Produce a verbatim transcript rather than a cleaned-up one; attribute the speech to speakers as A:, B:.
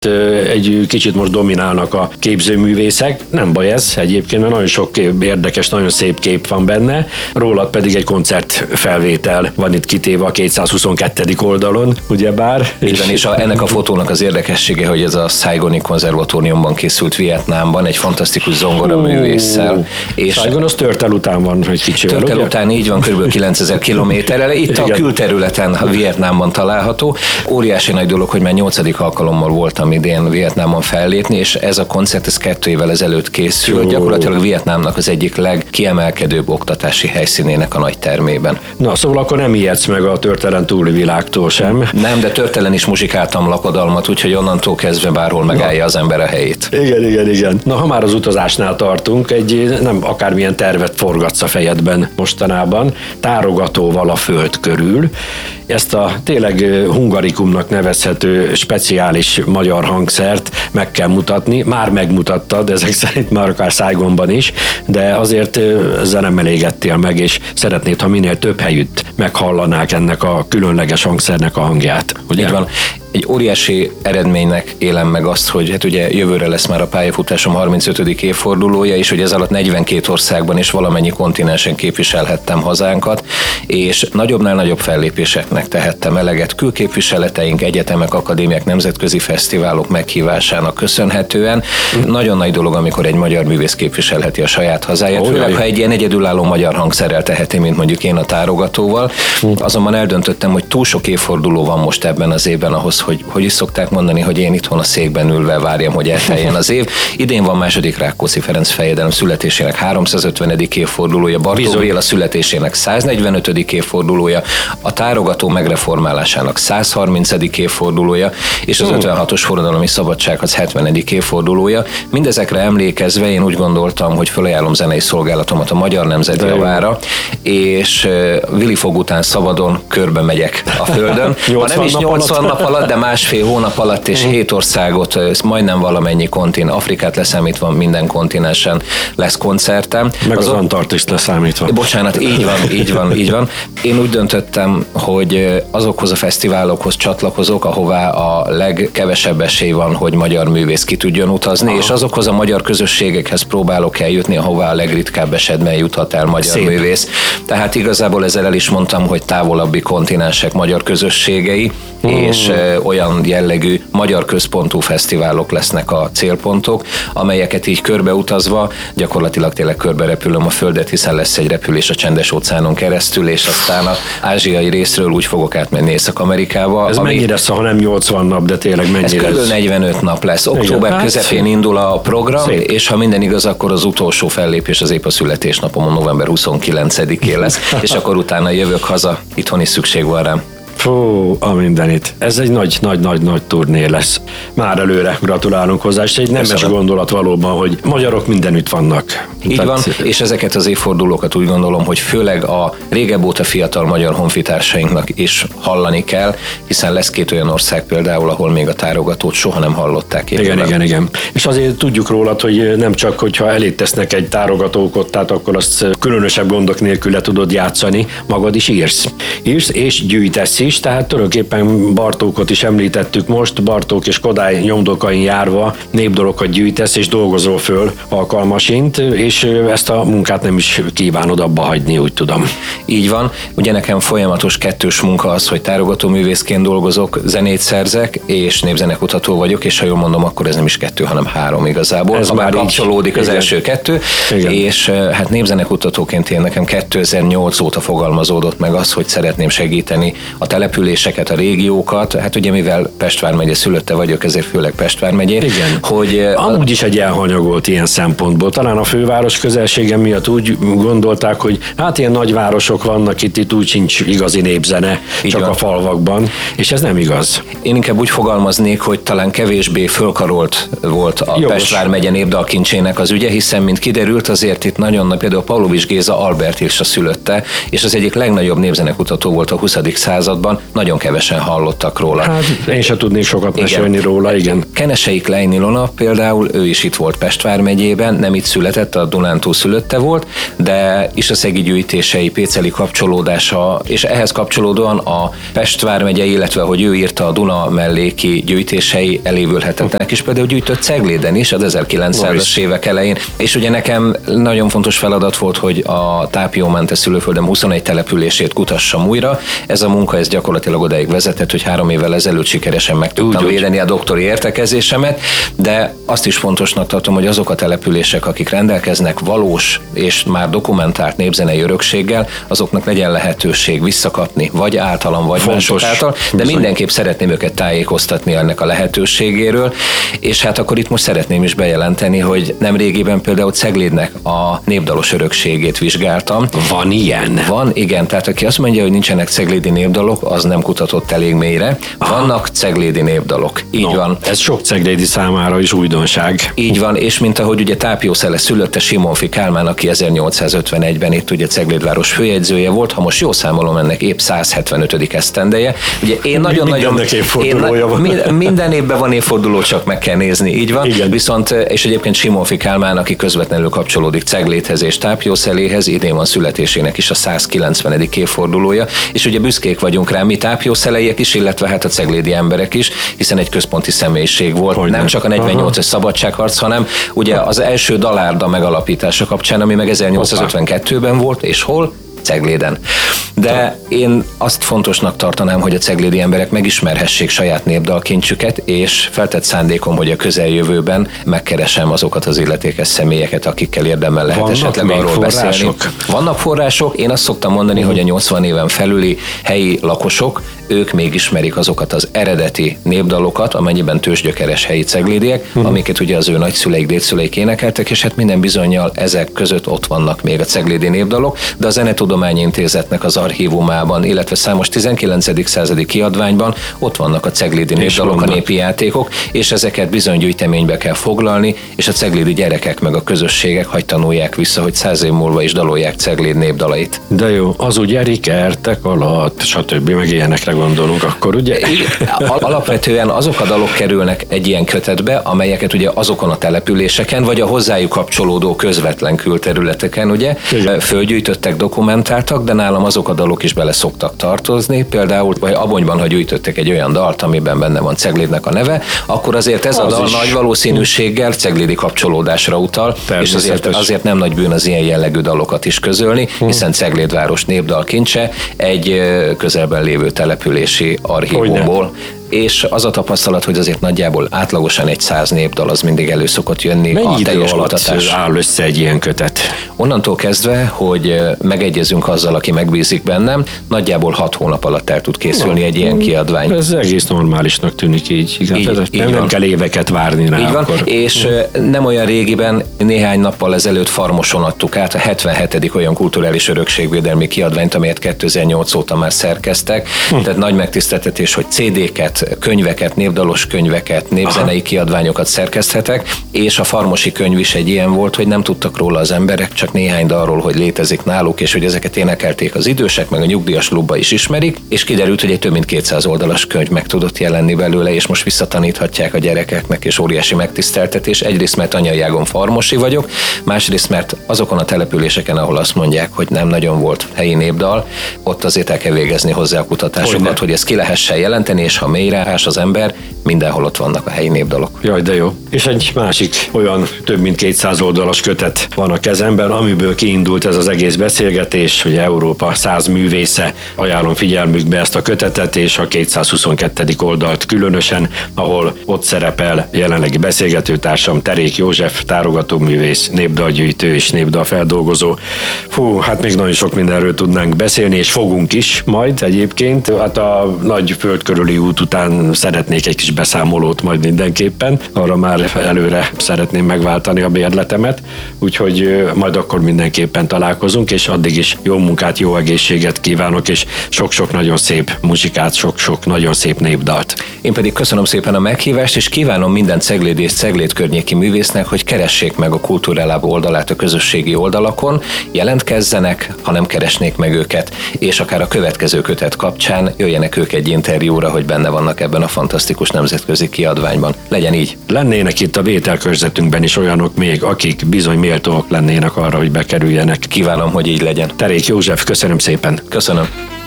A: egy kicsit most dominálnak a képzőművészek. Nem baj ez egyébként, mert nagyon sok érdekes, nagyon szép kép van benne. Rólad pedig egy koncertfelvétel van itt kitéve a kétszázhuszonkettő oldalon, ugyebár.
B: Így van, és a, ennek a fotónak az érdekessége, hogy ez a Saigoni konzervatóriumban készült Vietnámban, egy fantasztikus zongoraművésszel.
A: És Saigon az Törtel után van, hogy kicsivel,
B: Törtel
A: ugye?
B: után így van, kb. kilencezer kilométerrel. Itt igen. A külterületen, a Vietnámban található. Óriási nagy dolog, hogy már nyolcadik alkalommal voltam idén Vietnámon fellépni, és ez a koncert ez kettő évvel ezelőtt készült, gyakorlatilag Vietnámnak az egyik legkiemelkedőbb oktatási helyszínének a nagy termében.
A: Na, szóval akkor nem ijedsz meg a Törtelen túli világtól sem.
B: Nem, de Törtelen is muzsikáltam lakodalmat, úgyhogy onnantól kezdve bárhol megállja az ember a helyét.
A: Igen, igen, igen. Na, ha már az utazásnál tartunk, egy nem akármilyen tervet forgatsz a fejedben mostanában, tárogatóval a föld körül. Ezt a tényleg hungarikumnak nevezhető speciális magyar hangszert meg kell mutatni. Már megmutattad, ezek szerint már akár Saigonban is, de azért ezzel nem elégettél meg, és szeretnéd, ha minél több helyütt meghallanák ennek a különleges hangszernek a hangját. Ugye?
B: Így van. Egy óriási eredménynek élem meg azt, hogy hát ugye jövőre lesz már a pályafutásom harmincötödik évfordulója, és hogy ez alatt negyvenkét országban és valamennyi kontinensen képviselhettem hazánkat, és nagyobbnál nagyobb fellépéseknek tehettem eleget külképviseleteink, egyetemek, akadémiák, nemzetközi fesztiválok meghívásának köszönhetően. Nagyon nagy dolog, amikor egy magyar művész képviselheti a saját hazáját,
A: oh,
B: főleg ha egy ilyen egyedülálló magyar hangszerrel teheti, mint mondjuk én a tárogatóval. Azonban eldöntöttem, hogy túl sok évforduló van most ebben az évben ahhoz, hogy hogy is szokták mondani, hogy én itthon a székben ülve várjam, hogy elteljen az év. Idén van második Rákóczi Ferenc fejedelem születésének háromszázötvenedik évfordulója, Bartók Béla születésének száznegyvenötödik évfordulója, a tárogató megreformálásának százharmincadik évfordulója, és az ötvenhatos forradalmi szabadságharc hetvenedik évfordulója. Mindezekre emlékezve én úgy gondoltam, hogy felajánlom zenei szolgálatomat a Magyar Nemzet javára, és Vili Fog után szabadon körbe megyek a földön. Ha nem is nyolcvan nap alatt, de másfél hónap alatt és hét országot, majdnem valamennyi kontinens, Afrikát leszámítva minden kontinensen lesz koncertem.
A: Meg az, az Antarktiszt leszámítva.
B: Bocsánat, így van, így van, így van. Én úgy döntöttem, hogy azokhoz a fesztiválokhoz csatlakozok, ahová a legkevesebb esély van, hogy magyar művész ki tudjon utazni, aha, és azokhoz a magyar közösségekhez próbálok eljutni, ahová a legritkább esetben juthat el magyar szép művész. Tehát igazából ezzel el is mondtam, hogy távolabbi kontinensek magyar közösségei, mm. és olyan jellegű magyar központú fesztiválok lesznek a célpontok, amelyeket így körbeutazva gyakorlatilag tényleg körbe repülöm a földet, hiszen lesz egy repülés a Csendes-óceánon keresztül, és aztán az ázsiai részről úgy fogok átmenni Észak-Amerikába.
A: Ez ami, mennyire lesz, ha nem nyolcvan nap, de tényleg mennyire?
B: Ez kb. negyvenöt nap lesz. Október igen, közepén hát indul a program, szép. És ha minden igaz, akkor az utolsó fellépés az épp a születésnapomon november huszonkilencedikén lesz, és akkor utána jövök haza, itthon is szükség van rám.
A: Fú, a mindenit. Ez egy nagy-nagy-nagy-nagy turné lesz. Már előre gratulálunk hozzá, és egy nemes gondolat valóban, hogy magyarok mindenütt vannak.
B: Így Tehát... van, és ezeket az évfordulókat úgy gondolom, hogy főleg a régebb óta fiatal magyar honfitársainknak is hallani kell, hiszen lesz két olyan ország például, ahol még a tárogatót soha nem hallották.
A: Igen, igen, igen, igen. És azért tudjuk rólad, hogy nem csak, hogyha elé tesznek egy tárogatókot, tehát akkor azt különösebb gondok nélkül le tudod játszani, magad is írsz. Írsz és gyűjtesz is, tehát tulajdonképpen Bartókot is említettük most, Bartók és Kodály nyomdokain járva népdalokat gyűjtesz és dolgozol föl alkalmasint, és ezt a munkát nem is kívánod abba hagyni, úgy tudom.
B: Így van, ugye nekem folyamatos kettős munka az, hogy tárogató művészként dolgozok, zenét szerzek, és népzenekutató vagyok, és ha jól mondom, akkor ez nem is kettő, hanem három igazából. Ez már kapcsolódik az igen. első kettő, igen. és hát népzenekutatóként én nekem kétezer-nyolc óta fogalmazódott meg az, hogy szeretném segíteni a településeket, a régiókat, hát ugye mivel Pest vármegye szülötte vagyok, ezért főleg Pest vármegyén.
A: Igen.
B: Hogy
A: amúgy is egy elhanyagolt ilyen szempontból. Talán a főváros közelsége miatt úgy gondolták, hogy hát ilyen nagyvárosok vannak itt, itt úgy sincs igazi népzene, így csak van. A falvakban, és ez nem igaz.
B: Én inkább úgy fogalmaznék, hogy talán kevésbé fölkarolt volt a Jogos. Pest vármegye népdalkincsének az ügye, hiszen mint kiderült, azért itt nagyon nagy, például Pavlovics Géza Albert Ilsa szülötte, és az egyik legnagyobb népzenekutató volt a huszadik században, mostanában nagyon kevesen hallottak róla.
A: Hát én sem tudnék sokat mesélni róla, igen.
B: Kenesei Klein Ilona például, ő is itt volt Pest vármegyében, nem itt született, a Dunántúl szülötte volt, de Iszaszegi gyűjtései, péceli kapcsolódása, és ehhez kapcsolódóan a Pest vármegye, illetve hogy ő írta a Duna melléki gyűjtései elévülhetetlenek, és például gyűjtött Cegléden is az ezerkilencszázas évek elején, és ugye nekem nagyon fontos feladat volt, hogy a Tápiómente szülőföldem huszonegy települését kutassam újra. Ez a munka ez gyakorlatilag odáig vezetett, hogy három évvel ezelőtt sikeresen meg tudtam úgy, védeni a doktori értekezésemet, de azt is fontosnak tartom, hogy azok a települések, akik rendelkeznek valós és már dokumentált népzenei örökséggel, azoknak legyen lehetőség visszakapni, vagy általam, vagy fontos, mások által, de bizony. Mindenképp szeretném őket tájékoztatni ennek a lehetőségéről, és hát akkor itt most szeretném is bejelenteni, hogy nemrégiben például Ceglédnek a népdalos örökségét vizsgáltam.
A: Van ilyen?
B: Van, igen, tehát aki azt mondja, hogy nincsenek ceglédi népdalok, az nem kutatott elég mélyre. Vannak ceglédi népdalok, így no, van.
A: Ez sok ceglédi számára is újdonság.
B: Így van, és mint ahogy ugye Tápiószele szülötte Simonfi Kálmán, aki ezernyolcszázötvenegyben itt ugye Ceglédváros főjegyzője volt, ha most jól számolom, ennek épp száz hetvenötödik esztendeje. Ugye én nagyon-nagyon... Minden, minden évben van évforduló, csak meg kell nézni, így van. Igen. Viszont, és egyébként Simonfi Kálmán, aki közvetlenül kapcsolódik Ceglédhez és Tápiószeléhez, idén van születésének is a százkilencvenedik évfordulója, és ugye büszkék vagyunk rá mi tápiószeleiek is, illetve hát a ceglédi emberek is, hiszen egy központi személyiség volt. Hogy nem, nem csak a negyvennyolcas szabadságharc, hanem ugye az első dalárda megalapítása kapcsán, ami meg ezernyolcszázötvenkettőben volt, és hol? Cegléden. De én azt fontosnak tartanám, hogy a ceglédi emberek megismerhessék saját népdalkincsüket, és feltett szándékom, hogy a közeljövőben megkeresem azokat az illetékes személyeket, akikkel érdemel lehet
A: vannak
B: esetleg arról
A: források?
B: beszélni. Vannak források, én azt szoktam mondani, uh-huh. hogy a nyolcvan éven felüli helyi lakosok, ők még ismerik azokat az eredeti népdalokat, amennyiben tőzsgyökeres helyi ceglédiek, uh-huh. amiket ugye az ő nagyszüleik, dédszüleik énekeltek, és hát minden bizonnyal ezek között ott vannak még a ceglédi népdalok, de a Zenetudományi Intézetnek az archívumában, illetve számos tizenkilencedik századi kiadványban ott vannak a ceglédi népdalok, a népi játékok, és ezeket bizony gyűjteménybe kell foglalni, és a ceglédi gyerekek meg a közösségek hagy tanulják vissza, hogy száz év múlva is dalolják Cegléd népdalait.
A: De jó, az ugye rikertek alatt, stb. Meg ilyenekre gondolunk akkor, ugye?
B: Alapvetően azok a dalok kerülnek egy ilyen kötetbe, amelyeket ugye azokon a településeken, vagy a hozzájuk kapcsolódó közvetlen külterületeken, ugye, igen. fölgyűjtöttek, dokumentáltak, de nálam azok a dalok is bele szoktak tartozni. Például, vagy Abonyban, ha gyűjtöttek egy olyan dalt, amiben benne van Ceglédnek a neve, akkor azért ez az a dal is nagy valószínűséggel ceglédi kapcsolódásra utal, és azért, azért nem nagy bűn az ilyen jellegű dalokat is közölni, hiszen Ceglédváros népdalkincse egy közelben lévő települési archívumból. És az a tapasztalat, hogy azért nagyjából átlagosan egy száz népdal az mindig elő szokott jönni.
A: Mennyi
B: a
A: idő
B: teljes
A: alatt
B: kutatás.
A: áll össze egy ilyen kötet?
B: Onnantól kezdve, hogy megegyezünk azzal, aki megbízik bennem, nagyjából hat hónap alatt el tud készülni no, egy ilyen kiadvány.
A: Ez egész normálisnak tűnik így. Igen. így, így nem, nem kell éveket várni rá.
B: Így van,
A: akkor.
B: És hmm. nem olyan régiben, néhány nappal ezelőtt Farmoson adtuk át a hetvenhetedik olyan kulturális örökségvédelmi kiadványt, amelyet kétezer-nyolc óta már szerkeztek. Hmm. Tehát nagy megtiszteltetés, hogy cé dé-ket, könyveket, népdalos könyveket, népzenei Aha. kiadványokat szerkeszthetek, és a farmosi könyv is egy ilyen volt, hogy nem tudtak róla az emberek, csak néhány dalról, hogy létezik náluk, és hogy ezeket énekelték az idősek, meg a nyugdíjas klubba is ismerik, és kiderült, hogy egy több mint kétszáz oldalas könyv meg tudott jelenni belőle, és most visszataníthatják a gyerekeknek, és óriási megtiszteltetés. Egyrészt, mert anyai ágon farmosi vagyok, másrészt, mert azokon a településeken, ahol azt mondják, hogy nem nagyon volt helyi népdal, ott azért el kell végezni hozzá a kutatásokat, Hogyne. hogy ezt ki lehessen jelenteni, és ha mélyre ás az ember, mindenhol ott vannak a helyi népdalok.
A: Jaj, de jó. És egy másik olyan több mint kétszáz oldalas kötet van a kezemben, amiből kiindult ez az egész beszélgetés, hogy Európa száz művésze. Ajánlom figyelmükbe ezt a kötetet, és a kétszázhuszonkettő oldalt különösen, ahol ott szerepel jelenlegi beszélgetőtársam Terék József, tárogatóművész, népdalgyűjtő és népdalfeldolgozó. Fú, hát még nagyon sok mindenről tudnánk beszélni, és fogunk is majd egyébként. Hát a nagy földkörüli út után szeretnék egy kis beszámolót majd mindenképpen. Arra már évvel előre szeretném megváltani a bérletemet, úgyhogy majd akkor mindenképpen találkozunk, és addig is jó munkát, jó egészséget kívánok, és sok-sok nagyon szép muzsikát, sok-sok nagyon szép népdalt.
B: Én pedig köszönöm szépen a meghívást, és kívánom minden Cegléd és Cegléd környéki művésznek, hogy keressék meg a Kultúrelab oldalát a közösségi oldalakon, jelentkezzenek, ha nem keresnék meg őket, és akár a következő kötet kapcsán jöjjenek ők egy interjúra, hogy benne vannak ebben a fantasztikus nemzetközi kiadványban. Legyen így.
A: Lennének itt a vételkörzetünkben is olyanok még, akik bizony méltóak lennének arra, hogy bekerüljenek.
B: Kívánom, hogy így legyen.
A: Terék József, köszönöm szépen.
B: Köszönöm.